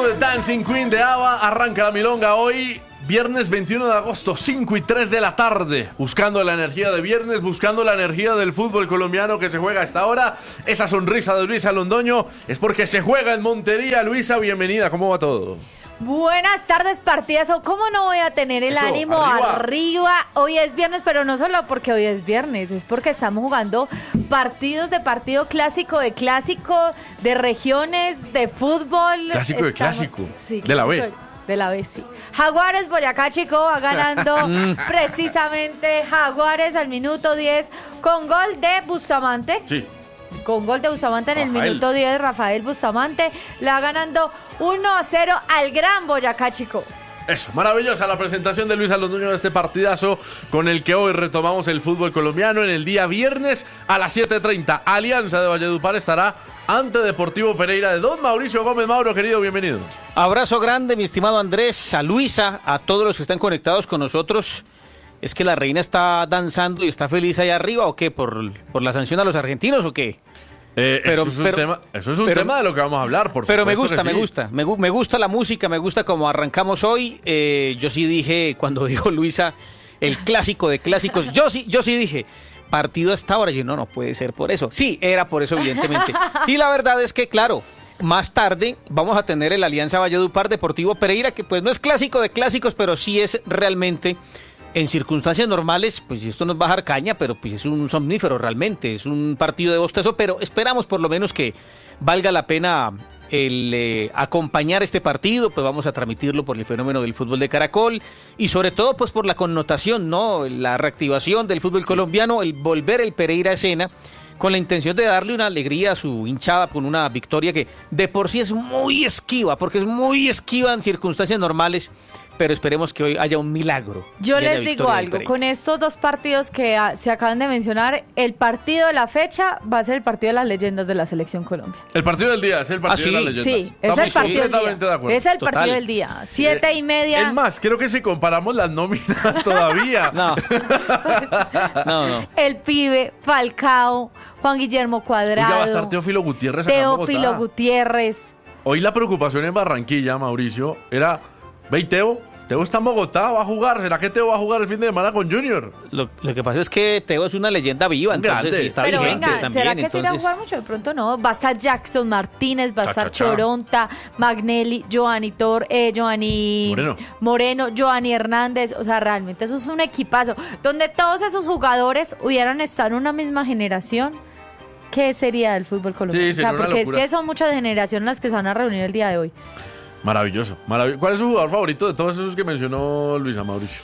ritmo de Dancing Queen de ABBA arranca la milonga hoy, viernes 21 de agosto, 5:03 de la tarde. Buscando la energía de viernes, buscando la energía del fútbol colombiano que se juega a esta hora. Esa sonrisa de Luisa Londoño es porque se juega en Montería. Luisa, bienvenida, ¿cómo va todo? Buenas tardes, partidazo. ¿Cómo no voy a tener el ánimo arriba? Hoy es viernes, pero no solo porque hoy es viernes, es porque estamos jugando partidos de partido, clásico de clásico, de regiones, de fútbol. Clásico de clásico, sí, de la B. De la B, sí. Jaguares Boyacá, Chico, va ganando precisamente Jaguares al minuto 10 con gol de Bustamante. Sí. Con gol de Bustamante en el minuto 10, Rafael Bustamante la ganando 1-0 al Gran Boyacá, Chico. Eso, maravillosa la presentación de Luisa Londoño de este partidazo con el que hoy retomamos el fútbol colombiano en el día viernes a las 7:30. Alianza de Valledupar estará ante Deportivo Pereira de Don Mauricio Gómez. Mauro, querido, bienvenido. Abrazo grande, mi estimado Andrés, a Luisa, a todos los que están conectados con nosotros. ¿Es que la reina está danzando y está feliz allá arriba o qué? ¿Por la sanción a los argentinos o qué? Eso es un tema de lo que vamos a hablar, por pero supuesto. Me gusta la música, me gusta cómo arrancamos hoy. Yo sí dije, cuando dijo Luisa, el clásico de clásicos, yo sí dije, partido hasta ahora. Yo no puede ser por eso. Sí, era por eso, evidentemente. Y la verdad es que, claro, más tarde vamos a tener el Alianza Valledupar Deportivo Pereira, que pues no es clásico de clásicos, pero sí es realmente... En circunstancias normales, pues esto nos va a bajar caña, pero pues es un somnífero realmente, es un partido de bostezo, pero esperamos por lo menos que valga la pena el acompañar este partido, pues vamos a transmitirlo por el fenómeno del fútbol de Caracol y sobre todo pues por la connotación, ¿no? La reactivación del fútbol colombiano, el volver el Pereira a escena, con la intención de darle una alegría a su hinchada con una victoria que de por sí es muy esquiva, porque es muy esquiva en circunstancias normales. Pero esperemos que hoy haya un milagro. Yo les digo algo, con estos dos partidos que se acaban de mencionar, el partido de la fecha va a ser el partido de las leyendas de la Selección Colombia. El partido del día es el partido de las leyendas. Sí, es el partido del día. Es el partido del día, 7:30. Es más, creo que si comparamos las nóminas todavía. No. El Pibe, Falcao, Juan Guillermo Cuadrado. Ya va a estar Teófilo Gutiérrez acá en Bogotá. Teófilo Gutiérrez. Hoy la preocupación en Barranquilla, Mauricio, era... Ve y Teo está en Bogotá, va a jugar. ¿Será que Teo va a jugar el fin de semana con Junior? Lo que pasa es que Teo es una leyenda viva, entonces sí está vigente venga, también. ¿será que se irá a jugar mucho? De pronto no. Va a estar Jackson Martínez, va a estar Choronta, Magnelli, Giovanni Moreno, Giovanni Hernández. O sea, realmente eso es un equipazo. Donde todos esos jugadores hubieran estado en una misma generación. ¿Qué sería del fútbol colombiano? Sí, porque es que son muchas generaciones las que se van a reunir el día de hoy. Maravilloso. ¿Cuál es su jugador favorito de todos esos que mencionó Luisa, Mauricio?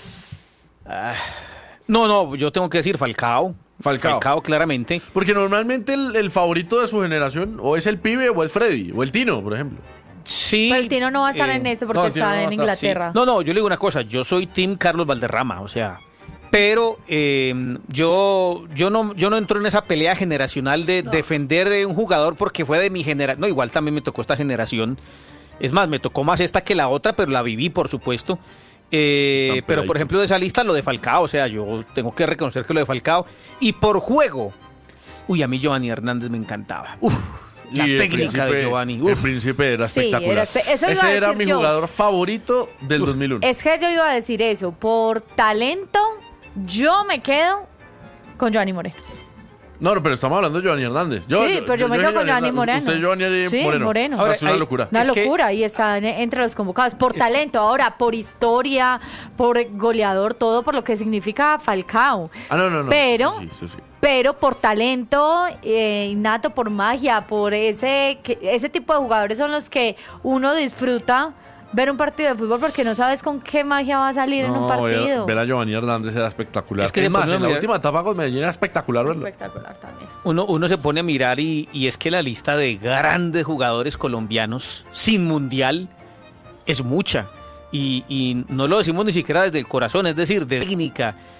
No, yo tengo que decir Falcao, claramente. Porque normalmente el favorito de su generación o es el Pibe o es Freddy o el Tino, por ejemplo. Sí. Pero el Tino no va a estar en eso porque está en Inglaterra. Sí. No, yo le digo una cosa, yo soy team Carlos Valderrama, o sea... Pero yo no entro en esa pelea generacional de defender un jugador porque fue de mi generación. No, igual también me tocó esta generación. Es más, me tocó más esta que la otra, pero la viví, por supuesto. Pero, por ejemplo, de esa lista, lo de Falcao, o sea, yo tengo que reconocer que lo de Falcao. Y por juego, a mí Giovanni Hernández me encantaba. La técnica de Giovanni. El Príncipe era espectacular. Ese era mi jugador favorito del 2001. Es que yo iba a decir eso. Por talento, yo me quedo con Giovanni Moreno. No, pero estamos hablando de Giovanni Hernández. Pero yo me quedo con Giovanni Moreno. Usted Giovanni Moreno. Ahora, es una locura. Una locura y está entre los convocados. Por talento, ahora, por historia, por goleador, todo por lo que significa Falcao. No. Pero, sí. Pero por talento innato, por magia, por ese tipo de jugadores son los que uno disfruta ver un partido de fútbol porque no sabes con qué magia va a salir en un partido. Ver a Giovanni Hernández era espectacular. Es que en la última etapa con Medellín era espectacular verlo. Espectacular también. Uno se pone a mirar y es que la lista de grandes jugadores colombianos sin mundial es mucha. Y no lo decimos ni siquiera desde el corazón, es decir, de técnica,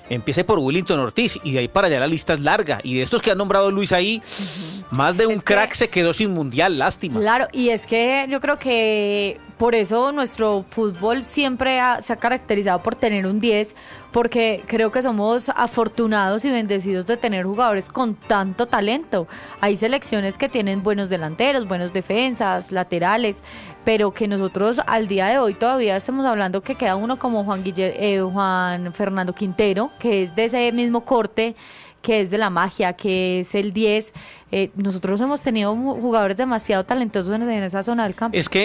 empiece por Willington Ortiz y de ahí para allá la lista es larga. Y de estos que ha nombrado Luis ahí, más de un crack se quedó sin mundial, lástima. Claro, y es que yo creo que por eso nuestro fútbol siempre se ha caracterizado por tener un 10, porque creo que somos afortunados y bendecidos de tener jugadores con tanto talento. Hay selecciones que tienen buenos delanteros, buenos defensas, laterales, pero que nosotros al día de hoy todavía estamos hablando que queda uno como Juan Fernando Quintero, que es de ese mismo corte, que es de la magia, que es el 10. Nosotros hemos tenido jugadores demasiado talentosos en esa zona del campo. Es que